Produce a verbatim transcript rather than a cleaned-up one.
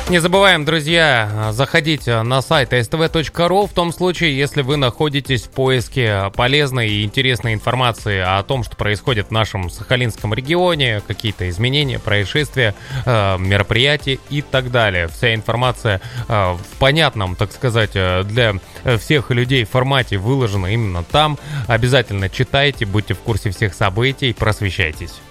Не забываем, друзья, заходить на сайт эс тэ вэ точка ру в том случае, если вы находитесь в поиске полезной и интересной информации о том, что происходит в нашем Сахалинском регионе, какие-то изменения, происшествия, мероприятия и так далее. Вся информация в понятном, так сказать, для всех людей формате выложена именно там. Обязательно читайте, будьте в курсе всех событий, просвещайтесь.